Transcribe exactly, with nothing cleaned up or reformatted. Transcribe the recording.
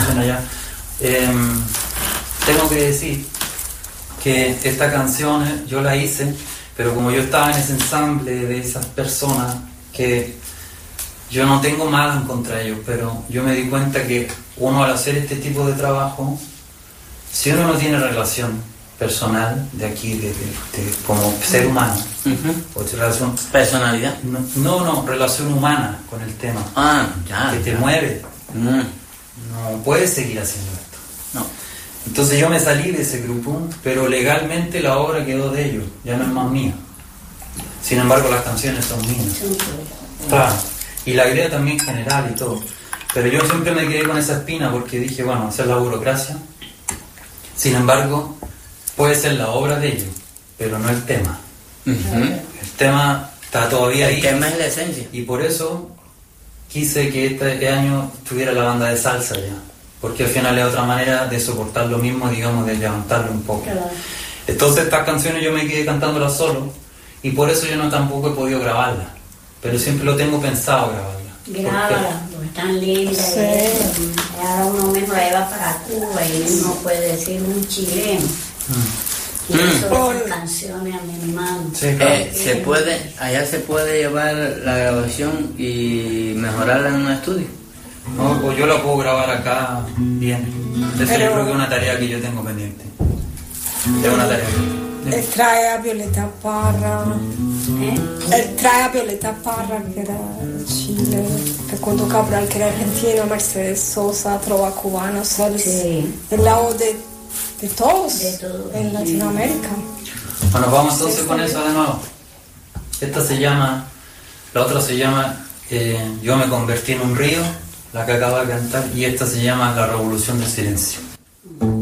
canción allá. Eh, tengo que decir que esta canción yo la hice, pero como yo estaba en ese ensamble de esas personas, que yo no tengo mal contra ellos, pero yo me di cuenta que uno al hacer este tipo de trabajo, si uno no tiene relación personal de aquí, de, de, de, como ser humano, uh-huh. o relación, personalidad, no, no, no, relación humana con el tema, ah, ya, que te ya. mueve, mm. no puedes seguir haciendo esto. No. Entonces yo me salí de ese grupo, pero legalmente la obra quedó de ellos, ya no es más mía. Sin embargo, las canciones son mías. Claro. Y la idea también general y todo. Pero yo siempre me quedé con esa espina porque dije, bueno, esa es la burocracia. Sin embargo, puede ser la obra de ellos, pero no el tema. Uh-huh. El tema está todavía ahí. El tema es la esencia. Y por eso quise que este año tuviera la banda de salsa ya. Porque al final es otra manera de soportar lo mismo, digamos, de levantarlo un poco. Claro. Entonces estas canciones yo me quedé cantándolas solo y por eso yo no tampoco he podido grabarlas. Pero siempre lo tengo pensado grabarlas. Grábala, porque están lindas. Sí. Y ahora uno mismo la lleva para Cuba y mismo puede decir un chileno. Mm. Y eso mm. esas canciones a mi hermano. Sí, claro. eh, se puede, allá se puede llevar la grabación y mejorarla en un estudio. No, pues yo la puedo grabar acá bien. Eso Pero, yo creo que es una tarea que yo tengo pendiente. Es una tarea. Él trae a Violeta Parra, ¿Eh? él trae a Violeta Parra che era in Cile, Facundo Cabral che era argentino, Mercedes Sosa, trova cubanos, ¿sabes? Sí. Del lado de, de todos de todo. En Latinoamérica. Bueno, vamos entonces sí, con sí. eso de nuevo. Esta se llama, la otra se llama eh, Yo me convertí en un río, la que acabo de cantar, y esta se llama La Revolución del Silencio.